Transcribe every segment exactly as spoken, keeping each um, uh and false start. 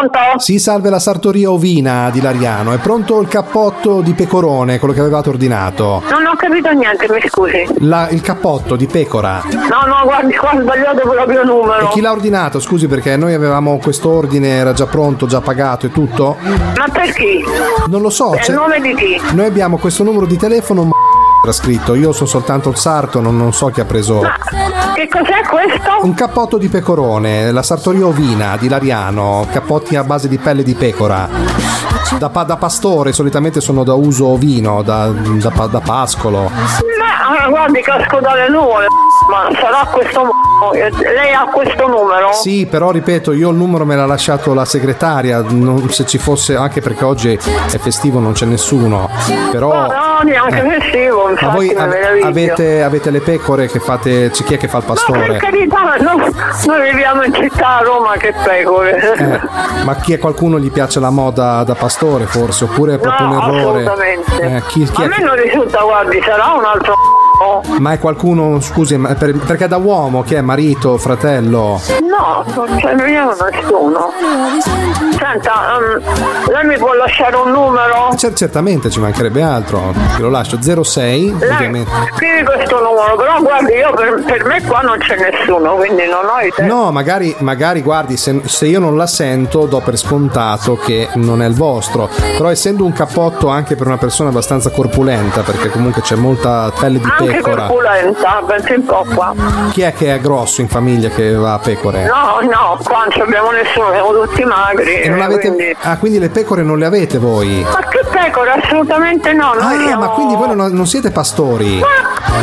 Pronto? Sì, salve, la sartoria ovina di Lariano. È pronto il cappotto di pecorone, quello che avevate ordinato? Non ho capito niente, mi scusi. La, il cappotto di pecora. No, no, guardi, qua ho sbagliato proprio il numero. E chi l'ha ordinato? Scusi, perché noi avevamo questo ordine, era già pronto, già pagato e tutto. Ma per chi? Non lo so. È il nome di chi? Noi abbiamo questo numero di telefono, ma era scritto. Io sono soltanto il sarto, non, non so chi ha preso. Ma che cos'è questo? Un cappotto di pecorone, la sartoria ovina di Lariano, cappotti a base di pelle di pecora. Da, da pastore, solitamente sono da uso ovino, da, da, da pascolo. Ma guardi, casco dalle nuvole, ma sarà questo. Lei ha questo numero? Sì, però ripeto, io il numero me l'ha lasciato la segretaria, non, se ci fosse, anche perché oggi è festivo, non c'è nessuno. Però no, no, neanche eh. festivo, infatti. Ma voi ave- avete, avete le pecore che fate, c'è chi è che fa il pastore? Ma per carità, no, noi viviamo in città a Roma, che pecore. Eh, ma chi è, qualcuno gli piace la moda da pastore forse, oppure è proprio no, un errore? Assolutamente. Eh, chi, chi a è me che... non risulta, guardi, sarà un altro. Ma è qualcuno, scusi, ma per, perché da uomo, chi è, marito, fratello? No, non c'è nessuno. Senta, um, lei mi può lasciare un numero? C- certamente, ci mancherebbe altro. Ve lo lascio, zero sei lei, ovviamente. Scrivi questo numero, però guardi, io per, per me qua non c'è nessuno, quindi non ho idea. No, magari, magari guardi, se, se io non la sento do per scontato che non è il vostro, però essendo un cappotto anche per una persona abbastanza corpulenta, perché comunque c'è molta pelle di anche pecora. Corpulenta, pensi un po' qua. Chi è che è grosso in famiglia che va a pecore? No, no, qua non abbiamo nessuno, siamo tutti magri. E non avete... quindi... Ah, quindi le pecore non le avete voi? Ma che pecore? Assolutamente no. Noi ah, siamo... ma quindi voi non, non siete pastori? Ma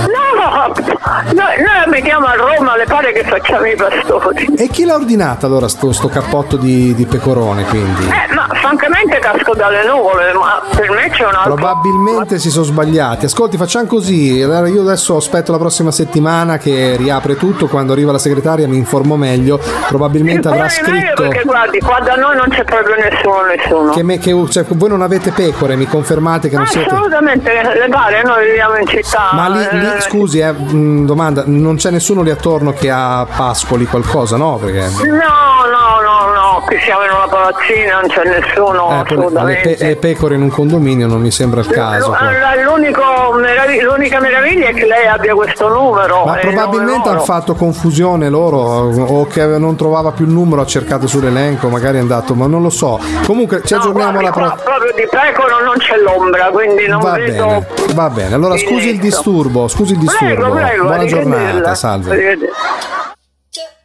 no, noi, noi abitiamo a Roma, le pare che facciamo i pastori. E chi l'ha ordinato allora sto, sto cappotto di, di pecorone, quindi? Eh, ma francamente casco dalle nuvole, ma per me c'è un altro. Probabilmente si sono sbagliati. Ascolti, facciamo così. Allora io adesso aspetto la prossima settimana che riapre tutto. Quando arriva la segretaria mi informo meglio. Probabilmente avrà scritto. Perché guardi, qua da noi non c'è proprio nessuno, nessuno. Che, me, che cioè, voi non avete pecore, mi confermate che non siete? Assolutamente, le pare, noi viviamo in città. Ma lì, lì scusi, eh, mh, domanda, non c'è nessuno lì attorno che ha pascoli, qualcosa, no? Perché... No, no, no, no, qui siamo in una palazzina, non c'è nessuno, eh, assolutamente. Le, pe- le pecore in un condominio non mi sembra il caso. L- l'unico meravig- l'unica meraviglia è che lei abbia questo numero. Ma probabilmente hanno fatto confusione loro, o che non trovava più il numero, ha cercato sull'elenco, magari è andato, ma non lo so. Comunque ci no, aggiorniamo alla prossima. Proprio di pecore non c'è l'ombra, quindi non va vedo. Bene, va bene. Allora scusi il disturbo, scusi il disturbo. Prego, prego, Buona giornata, salve.